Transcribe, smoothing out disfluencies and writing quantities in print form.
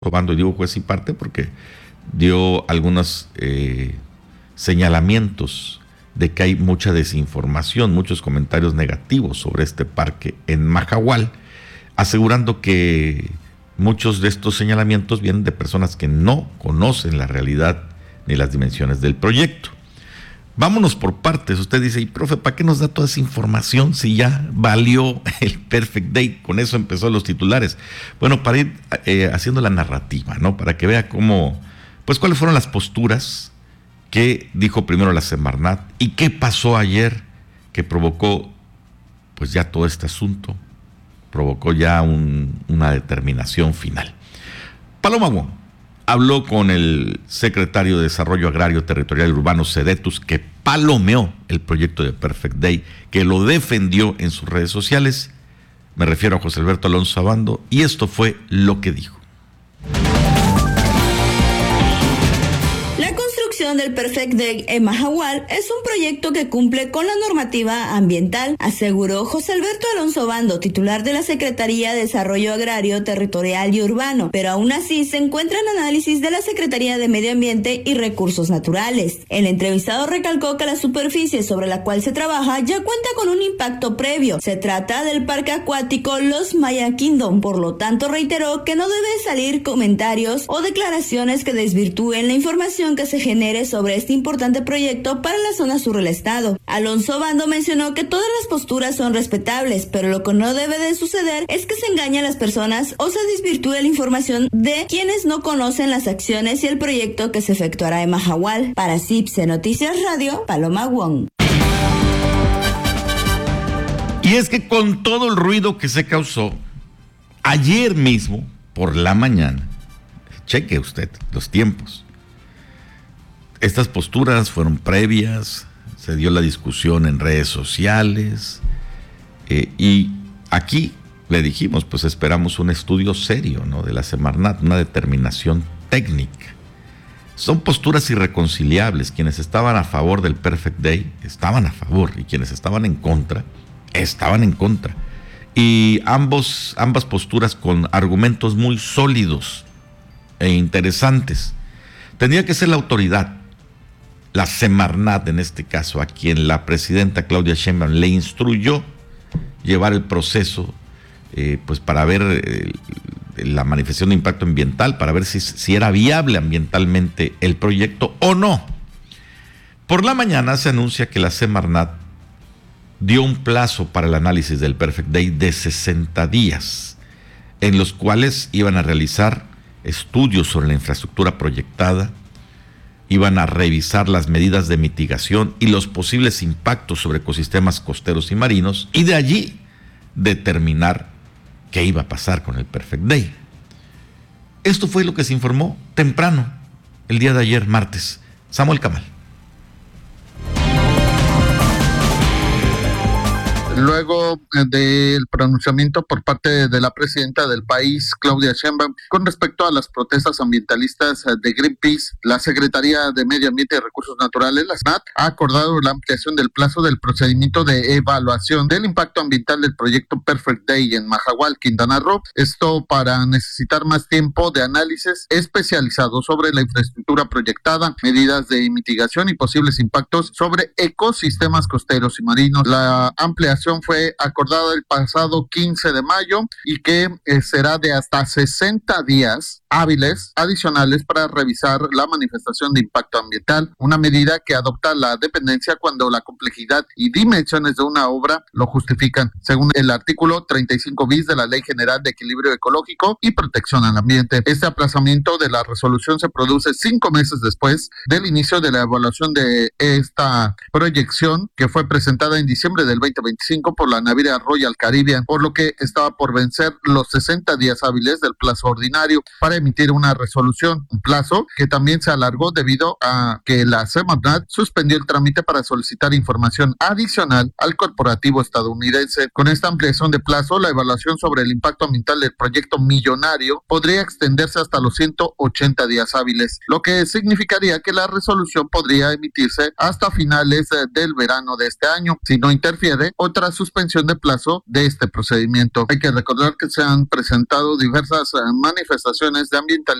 Obando, y digo juez y parte porque dio algunos señalamientos de que hay mucha desinformación, muchos comentarios negativos sobre este parque en Mahahual, asegurando que muchos de estos señalamientos vienen de personas que no conocen la realidad ni las dimensiones del proyecto. Vámonos por partes. Usted dice, y profe, ¿para qué nos da toda esa información si ya valió el Perfect Day? Con eso empezó los titulares. Bueno, para ir haciendo la narrativa, ¿no? Para que vea cómo, pues cuáles fueron las posturas que dijo primero la Semarnat y qué pasó ayer que provocó, pues ya todo este asunto, provocó ya una determinación final. Paloma Wong habló con el secretario de Desarrollo Agrario, Territorial y Urbano, Sedetus, que palomeó el proyecto de Perfect Day, que lo defendió en sus redes sociales. Me refiero a José Alberto Alonso Obando, y esto fue lo que dijo. Del Perfect Day en Mahahual es un proyecto que cumple con la normativa ambiental, aseguró José Alberto Alonso Obando, titular de la Secretaría de Desarrollo Agrario, Territorial y Urbano, pero aún así se encuentra en análisis de la Secretaría de Medio Ambiente y Recursos Naturales. El entrevistado recalcó que la superficie sobre la cual se trabaja ya cuenta con un impacto previo. Se trata del parque acuático Los Maya Kingdom, por lo tanto reiteró que no debe salir comentarios o declaraciones que desvirtúen la información que se genere sobre este importante proyecto para la zona sur del estado. Alonso Obando mencionó que todas las posturas son respetables, pero lo que no debe de suceder es que se engañe a las personas o se desvirtúe la información de quienes no conocen las acciones y el proyecto que se efectuará en Mahahual. Para CIPSE Noticias Radio, Paloma Wong. Y es que con todo el ruido que se causó ayer mismo por la mañana, cheque usted los tiempos. Estas posturas fueron previas, se dio la discusión en redes sociales y aquí le dijimos, pues esperamos un estudio serio, ¿no?, de la Semarnat, una determinación técnica. Son posturas irreconciliables. Quienes estaban a favor del Perfect Day estaban a favor y quienes estaban en contra estaban en contra. Y ambas posturas con argumentos muy sólidos e interesantes. Tendría que ser la autoridad, la Semarnat en este caso, a quien la presidenta Claudia Sheinbaum le instruyó llevar el proceso, pues para ver la manifestación de impacto ambiental, para ver si era viable ambientalmente el proyecto o no. Por la mañana se anuncia que la Semarnat dio un plazo para el análisis del Perfect Day de 60 días, en los cuales iban a realizar estudios sobre la infraestructura proyectada, iban a revisar las medidas de mitigación y los posibles impactos sobre ecosistemas costeros y marinos, y de allí determinar qué iba a pasar con el Perfect Day. Esto fue lo que se informó temprano, el día de ayer, martes. Samuel Camal. Luego del pronunciamiento por parte de la presidenta del país, Claudia Sheinbaum, con respecto a las protestas ambientalistas de Greenpeace, la Secretaría de Medio Ambiente y Recursos Naturales, la SEMARNAT, ha acordado la ampliación del plazo del procedimiento de evaluación del impacto ambiental del proyecto Perfect Day en Mahahual, Quintana Roo. Esto para necesitar más tiempo de análisis especializado sobre la infraestructura proyectada, medidas de mitigación y posibles impactos sobre ecosistemas costeros y marinos. La ampliación fue acordada el pasado 15 de mayo y que será de hasta 60 días hábiles adicionales para revisar la manifestación de impacto ambiental, una medida que adopta la dependencia cuando la complejidad y dimensiones de una obra lo justifican, según el artículo 35 bis de la Ley General de Equilibrio Ecológico y Protección al Ambiente. Este aplazamiento de la resolución se produce 5 meses después del inicio de la evaluación de esta proyección, que fue presentada en diciembre del 2025 por la naviera Royal Caribbean, por lo que estaba por vencer los 60 días hábiles del plazo ordinario para emitir una resolución, un plazo que también se alargó debido a que la Semarnat suspendió el trámite para solicitar información adicional al corporativo estadounidense. Con esta ampliación de plazo, la evaluación sobre el impacto ambiental del proyecto millonario podría extenderse hasta los 180 días hábiles, lo que significaría que la resolución podría emitirse hasta finales del verano de este año. Si no interfiere otra tras suspensión de plazo de este procedimiento. Hay que recordar que se han presentado diversas manifestaciones de ambientalistas